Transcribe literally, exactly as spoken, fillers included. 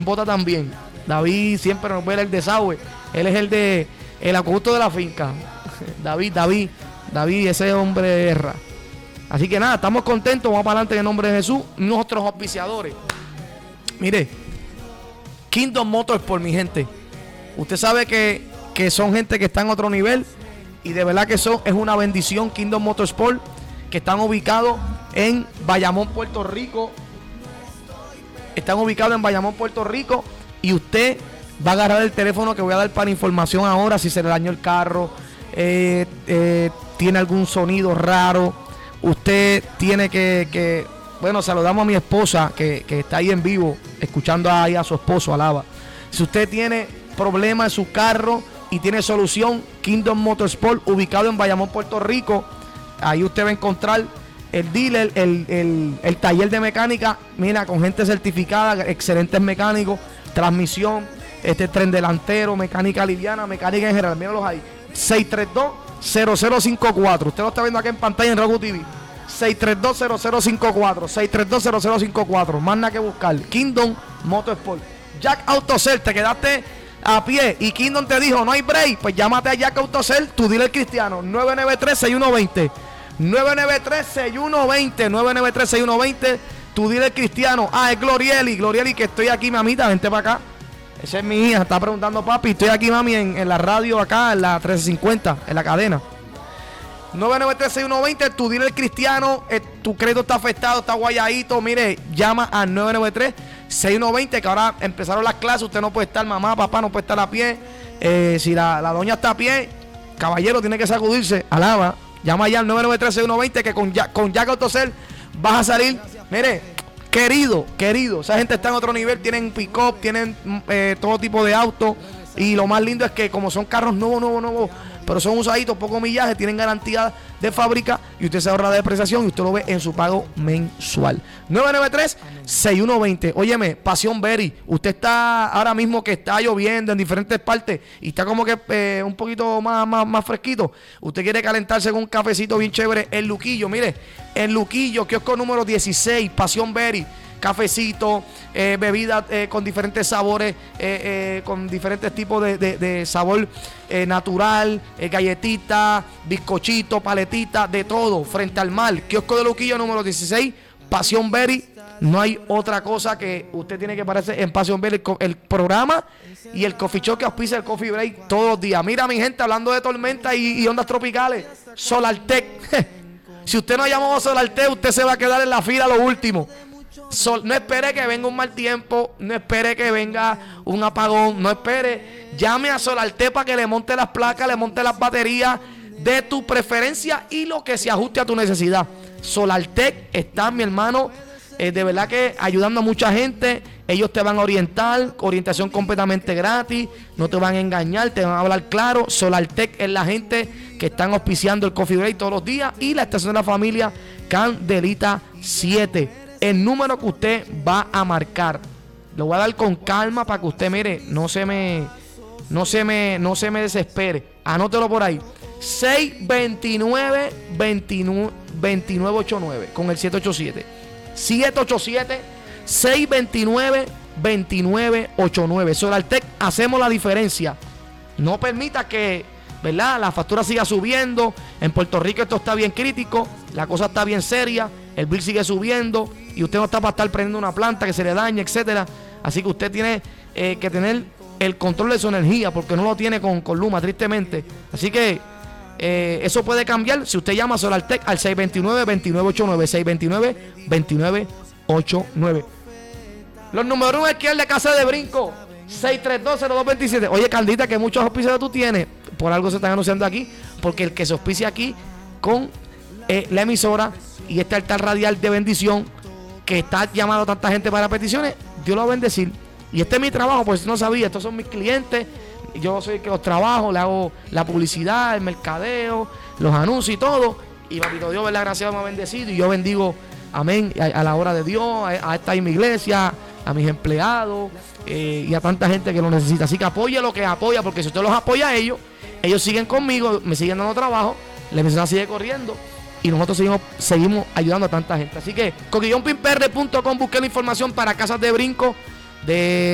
bota también. David siempre nos ve el desagüe. Él es el de el acueducto de la finca. David, David, David, ese hombre de guerra. Así que nada, estamos contentos, vamos para adelante en el nombre de Jesús. Nuestros auspiciadores. Mire, Kingdom Motorsport, mi gente. Usted sabe que, que son gente que está en otro nivel. Y de verdad que eso es una bendición. Kingdom Motorsport, que están ubicados en Bayamón, Puerto Rico. Están ubicados en Bayamón, Puerto Rico. Y usted va a agarrar el teléfono que voy a dar para información ahora. Si se le dañó el carro, eh, eh, tiene algún sonido raro, usted tiene que, que bueno, saludamos a mi esposa que, que está ahí en vivo, escuchando ahí a su esposo, alaba. Si usted tiene problemas en su carro y tiene solución, Kingdom Motorsport, ubicado en Bayamón, Puerto Rico. Ahí usted va a encontrar el dealer, el, el, el taller de mecánica, mira, con gente certificada, excelentes mecánicos, transmisión, este tren delantero, mecánica liviana, mecánica en general. Míralos ahí. seis tres dos, cero cero cinco cuatro. Usted lo está viendo aquí en pantalla en Roku T V. seis tres dos, cero cero cinco cuatro. seis tres dos, cero cero cinco cuatro. Más nada que buscar. Kingdom Motorsport. Jack Autocel, te quedaste a pie y Kingdom te dijo no hay break, pues llámate a Jack Autocel, tu dealer cristiano. nueve nueve tres, seis uno dos cero. nueve nueve tres, seis uno dos cero. nueve nueve tres, seis uno dos cero. Tu dealer cristiano. Ah, es Glorieli. Glorieli, que estoy aquí, mamita. Vente para acá. Esa es mi hija. Está preguntando, papi. Estoy aquí, mami, en, en la radio acá, en la trece cincuenta, en la cadena. nueve nueve tres, seis uno dos cero. Tu dealer cristiano. Eh, tu crédito está afectado, está guayadito. Mire, llama al nueve nueve tres, seis uno dos cero, que ahora empezaron las clases. Usted no puede estar, mamá, papá, no puede estar a pie. Eh, si la, la doña está a pie, caballero, tiene que sacudirse. Alaba. Llama ya al nueve nueve tres, seis uno dos cero, que con, con Jack Autocel vas a salir. Mire, querido, querido, esa gente está en otro nivel, tienen pick-up, tienen eh, todo tipo de autos. Y lo más lindo es que como son carros nuevos, nuevos, nuevos, pero son usaditos, poco millaje, tienen garantía de fábrica y usted se ahorra de depreciación y usted lo ve en su pago mensual. nueve nueve tres, seis uno dos cero. Óyeme, Pasión Berry, usted está ahora mismo que está lloviendo en diferentes partes y está como que eh, un poquito más, más, más fresquito. Usted quiere calentarse con un cafecito bien chévere, el Luquillo, mire, el Luquillo, kiosco número dieciséis, Pasión Berry. Cafecito, eh, bebidas eh, con diferentes sabores, eh, eh, con diferentes tipos de, de, de sabor eh, natural, eh, galletita, bizcochito, paletita, de todo, frente al mar. Kiosco de Luquillo número dieciséis, Pasión Berry. No hay otra cosa que usted tiene que parecer en Pasión Berry, el, el programa y el coffee shop que auspicia el Coffee Break todos los días. Mira, mi gente, hablando de tormenta y, y ondas tropicales, Solartec. Si usted no ha llamado a Solartec, usted se va a quedar en la fila lo último. Sol, no espere que venga un mal tiempo, no espere que venga un apagón, no espere, llame a Solartec para que le monte las placas, le monte las baterías de tu preferencia y lo que se ajuste a tu necesidad. Solartec está, mi hermano, eh, de verdad que ayudando a mucha gente. Ellos te van a orientar, orientación completamente gratis, no te van a engañar, te van a hablar claro. Solartec es la gente que están auspiciando el Coffee Break todos los días y la estación de la familia Candelita siete. El número que usted va a marcar, lo voy a dar con calma para que usted, mire, no se me, no se me, no se me desespere. Anótelo por ahí. seis dos nueve, dos nueve ocho nueve con el siete ocho siete. siete ocho siete, seis dos nueve, dos nueve ocho nueve. Solartec, hacemos la diferencia. No permita que, ¿verdad?, la factura siga subiendo. En Puerto Rico esto está bien crítico, la cosa está bien seria, el bill sigue subiendo y usted no está para estar prendiendo una planta que se le dañe, etcétera. Así que usted tiene eh, que tener el control de su energía porque no lo tiene con, con Luma, tristemente. Así que eh, eso puede cambiar si usted llama a Solartec al seis dos nueve, dos nueve ocho nueve, seis dos nueve, dos nueve ocho nueve. Los números uno es que el de Casa de Brinco, seis tres dos, cero dos dos siete. Oye, Caldita, que muchos auspicios tú tienes, por algo se están anunciando aquí, porque el que se auspicia aquí con eh, la emisora y este altar radial de bendición que está llamando a tanta gente para peticiones, Dios lo va a bendecir. Y este es mi trabajo, pues si no sabía, estos son mis clientes, yo soy el que los trabajo, le hago la publicidad, el mercadeo, los anuncios y todo. Y papito Dios, ¿verdad?, gracias, me ha bendecido y yo bendigo, amén, a, a la hora de Dios, a, a esta misma iglesia, a mis empleados eh, y a tanta gente que lo necesita. Así que apoye lo que apoya, porque si usted los apoya a ellos, ellos siguen conmigo, me siguen dando trabajo, la emisora sigue corriendo y nosotros seguimos, seguimos ayudando a tanta gente. Así que coquillón pin p r punto com, busque la información para casas de brinco de